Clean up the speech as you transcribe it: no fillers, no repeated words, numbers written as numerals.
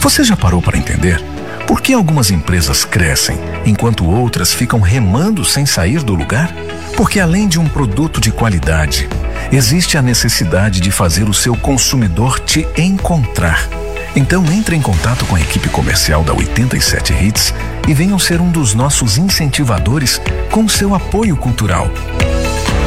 Você já parou para entender? Por que algumas empresas crescem, enquanto outras ficam remando sem sair do lugar? Porque além de um produto de qualidade, existe a necessidade de fazer o seu consumidor te encontrar. Então entre em contato com a equipe comercial da 87Hits e venham ser um dos nossos incentivadores com seu apoio cultural.